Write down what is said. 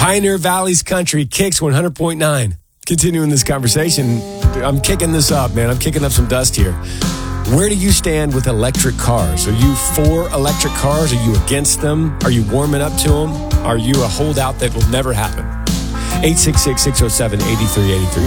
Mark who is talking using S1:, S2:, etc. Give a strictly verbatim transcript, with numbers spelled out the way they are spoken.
S1: Pioneer Valley's Country, Kicks one hundred point nine. Continuing this conversation, I'm kicking this up, man. I'm kicking up some dust here. Where do you stand with electric cars? Are you for electric cars? Are you against them? Are you warming up to them? Are you a holdout that will never happen? eight six six, six oh seven, eight three eight three.